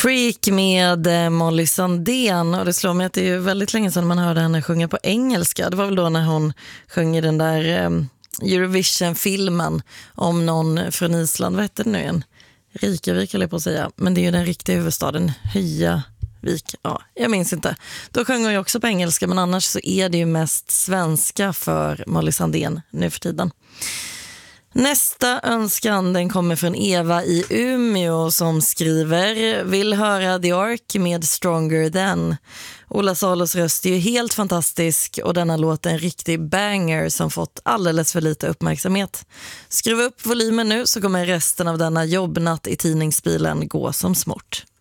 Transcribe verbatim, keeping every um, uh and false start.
Freak med eh, Molly Sandén, och det slår mig att det är ju väldigt länge sedan man hörde henne sjunga på engelska. Det var väl då när hon sjöng i den där eh, Eurovision-filmen om någon från Island. Vad hette det nu igen? Reykjavik höll jag på att säga, men det är ju den riktiga huvudstaden, Höjavik. Ja, jag minns inte. Då sjöng hon ju också på engelska, men annars så är det ju mest svenska för Molly Sandén nu för tiden. Nästa önskan, den kommer från Eva i Umeå som skriver: vill höra The Ark med Stronger Than. Ola Salos röst är ju helt fantastisk och denna låt är en riktig banger som fått alldeles för lite uppmärksamhet. Skruva upp volymen nu så kommer resten av denna jobbnatt i tidningsbilen gå som smort.